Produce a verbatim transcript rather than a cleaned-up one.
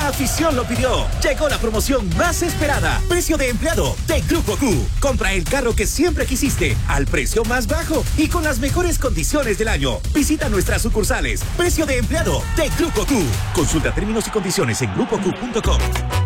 La afición lo pidió. Llegó la promoción más esperada. Precio de empleado de Grupo Q. Compra el carro que siempre quisiste al precio más bajo y con las mejores condiciones del año. Visita nuestras sucursales. Precio de empleado de Grupo Q. Consulta términos y condiciones en grupo q punto com.